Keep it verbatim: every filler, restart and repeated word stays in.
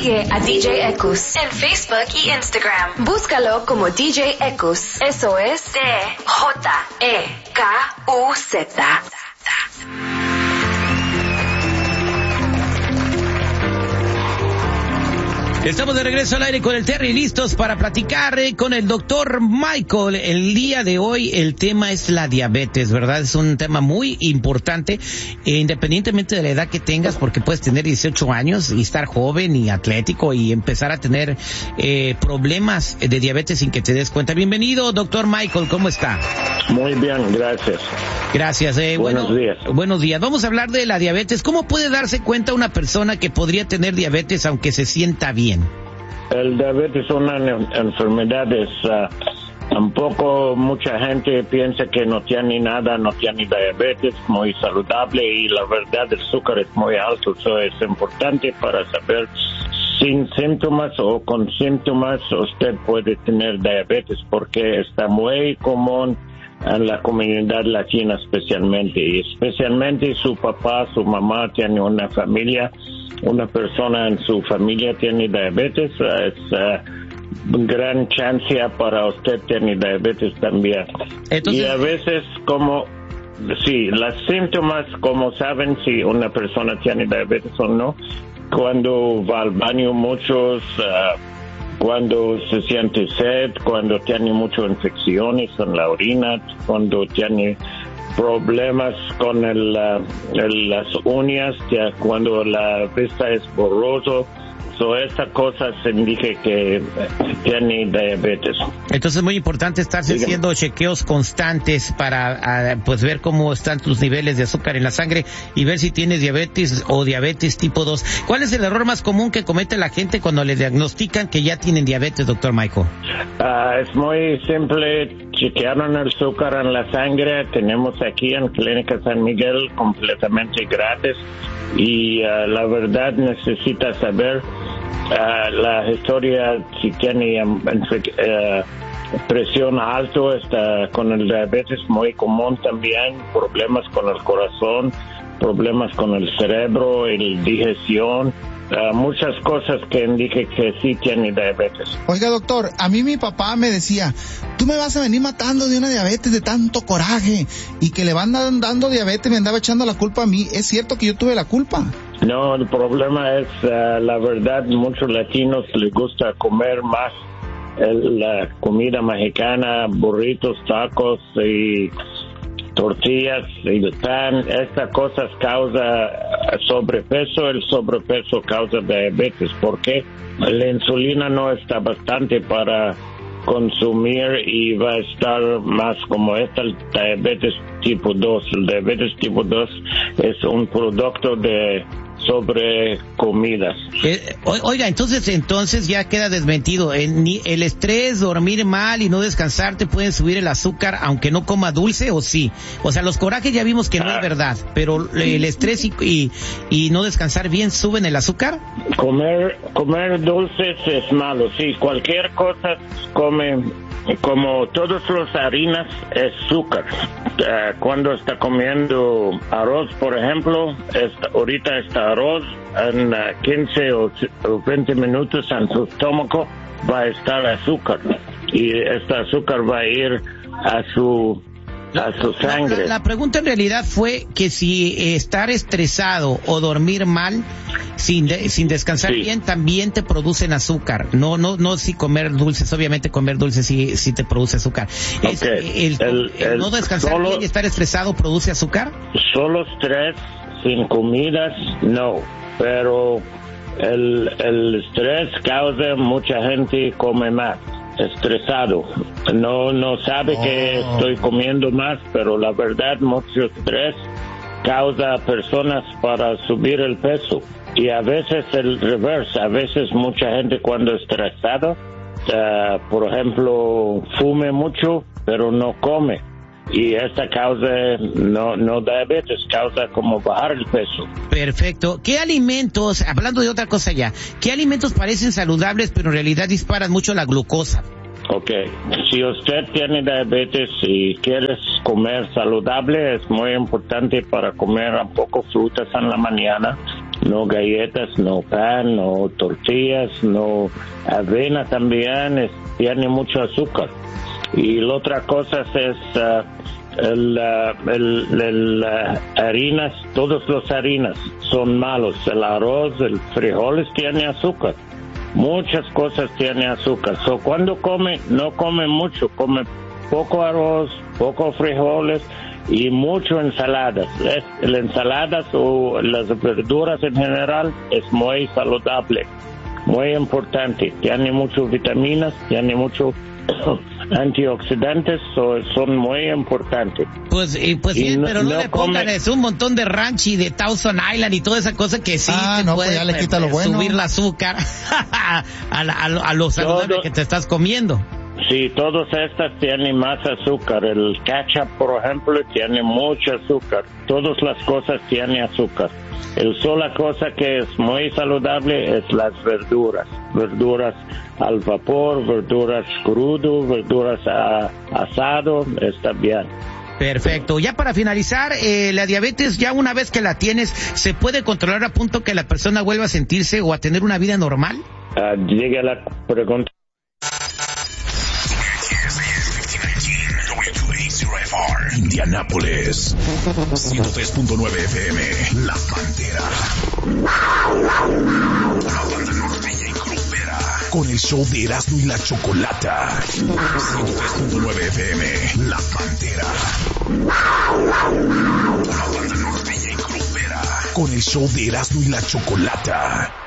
Sigue a D J Ekus en Facebook y Instagram. Búscalo como D J Ekus. Eso es D J E K U Z. Estamos de regreso al aire con el Terry, listos para platicar eh, con el doctor Michael. El día de hoy el tema es la diabetes, ¿verdad? Es un tema muy importante, eh, independientemente de la edad que tengas, porque puedes tener dieciocho años y estar joven y atlético y empezar a tener eh, problemas de diabetes sin que te des cuenta. Bienvenido, doctor Michael, ¿cómo está? Muy bien, gracias. Gracias. Eh, buenos bueno, días. Buenos días. Vamos a hablar de la diabetes. ¿Cómo puede darse cuenta una persona que podría tener diabetes aunque se sienta bien? El diabetes es una enfermedad, es uh, un poco, mucha gente piensa que no tiene nada, no tiene diabetes, muy saludable, y la verdad el azúcar es muy alto. Eso es importante para saber sin síntomas o con síntomas usted puede tener diabetes, porque está muy común en la comunidad latina especialmente, y especialmente su papá, su mamá tiene una familia, una persona en su familia tiene diabetes, es uh, gran chance para usted tener diabetes también. Entonces, y a veces como, sí, los síntomas, como saben si una persona tiene diabetes o no, cuando va al baño muchos, uh, cuando se siente sed, cuando tiene muchas infecciones en la orina, cuando tiene problemas con el, uh, el, las uñas, ya cuando la vista es borroso. So, esta cosa se indica que tiene diabetes. Entonces es muy importante estarse Dígame. haciendo chequeos constantes para a, pues ver cómo están tus niveles de azúcar en la sangre y ver si tienes diabetes o diabetes tipo dos. ¿Cuál es el error más común que comete la gente cuando le diagnostican que ya tienen diabetes, doctor Michael? Uh, es muy simple. Chequearon el azúcar en la sangre. Tenemos aquí en Clínica San Miguel completamente gratis. Y uh, la verdad necesita saber uh, la historia, si tiene um, uh, presión alto, está con el diabetes muy común también, problemas con el corazón, problemas con el cerebro, el digestión. Uh, muchas cosas que indican que sí tiene diabetes. Oiga, doctor, a mí mi papá me decía, tú me vas a venir matando de una diabetes de tanto coraje, y que le van dando diabetes, me andaba echando la culpa a mí. ¿Es cierto que yo tuve la culpa? No, el problema es, uh, la verdad, muchos latinos les gusta comer más el, la comida mexicana, burritos, tacos y tortillas y pan. Estas cosas causa sobrepeso, el sobrepeso causa diabetes, porque la insulina no está bastante para consumir y va a estar más como esta, el diabetes tipo dos. El diabetes tipo dos es un producto de sobre comidas. Eh, oiga, entonces entonces ya queda desmentido. El, el estrés, dormir mal y no descansar te pueden subir el azúcar aunque no coma dulce, ¿o sí? O sea, los corajes ya vimos que no ah. es verdad, pero el estrés y, y, y no descansar bien suben el azúcar. Comer comer dulces es malo, sí. Cualquier cosa come, como todas las harinas, es azúcar. Uh, cuando está comiendo arroz, por ejemplo, está, ahorita está arroz, en uh, quince o veinte minutos en su estómago va a estar azúcar, y este azúcar va a ir a su a su sangre. La, la pregunta en realidad fue que si eh, estar estresado o dormir mal sin de, sin descansar sí. bien también te producen azúcar. No no no si comer dulces, obviamente comer dulces sí sí te produce azúcar. Es, okay. el, el, el, el no descansar solo, bien y estar estresado produce azúcar. Solo estrés sin comidas no, pero el el estrés causa mucha gente come más. Estresado, no no sabe oh. que estoy comiendo más, pero la verdad mucho estrés causa a personas para subir el peso, y a veces el reverso, a veces mucha gente cuando estresado, uh, por ejemplo, fume mucho pero no come, y esta causa no no diabetes, causa como bajar el peso. Perfecto. ¿Qué alimentos, hablando de otra cosa ya, qué alimentos parecen saludables pero en realidad disparan mucho la glucosa? Ok, si usted tiene diabetes y quiere comer saludable, es muy importante para comer un poco frutas en la mañana, no galletas, no pan, no tortillas, no avena también, es, tiene mucho azúcar. Y la otra cosa es uh, el, uh, el, el uh, harinas, todas las harinas son malos. El arroz, el frijoles tiene azúcar. Muchas cosas tienen azúcar. So, cuando come, no come mucho, come poco arroz, poco frijoles y mucho ensaladas. Es, las ensaladas o las verduras en general es muy saludable, muy importante. Tiene muchas vitaminas, tiene mucho antioxidantes, so, son muy importantes. Pues, y, pues y sí, no, pero no, no le pongan come... es un montón de ranch y de Thousand Island y toda esa cosa que sí ah, te no, puede pues ya le quita lo bueno. subir el azúcar a, la, a, lo, a lo saludable Todo... que te estás comiendo. Sí, todas estas tienen más azúcar. El ketchup, por ejemplo, tiene mucho azúcar. Todas las cosas tienen azúcar. El sola cosa que es muy saludable es las verduras. Verduras al vapor, verduras crudo, verduras a, asado, está bien. Perfecto. Ya para finalizar, eh, la diabetes, ya una vez que la tienes, ¿se puede controlar a punto que la persona vuelva a sentirse o a tener una vida normal? Uh, llega la pregunta. Indianápolis, ciento tres punto nueve F M, La Pantera. La banda norteña y grupera, con el show de Erasmo y la Chocolata. ciento tres punto nueve F M, La Pantera. La banda norteña y grupera, con el show de Erasmo y la Chocolata.